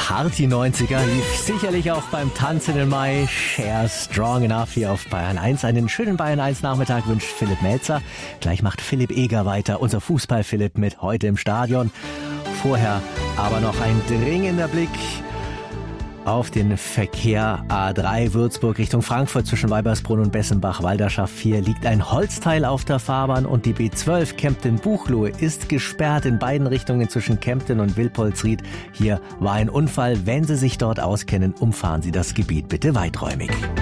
Party 90er lief sicherlich auch beim Tanzen im Mai. Share Strong Enough hier auf Bayern 1. Einen schönen Bayern 1 Nachmittag wünscht Philipp Melzer. Gleich macht Philipp Eger weiter, unser Fußball-Philipp mit heute im Stadion. Vorher aber noch ein dringender Blick auf den Verkehr. A3 Würzburg Richtung Frankfurt zwischen Weibersbrunn und Bessenbach-Walderschaft 4 liegt ein Holzteil auf der Fahrbahn und die B12 Kempten-Buchloe ist gesperrt in beiden Richtungen zwischen Kempten und Wilpolsried. Hier war ein Unfall. Wenn Sie sich dort auskennen, umfahren Sie das Gebiet bitte weiträumig.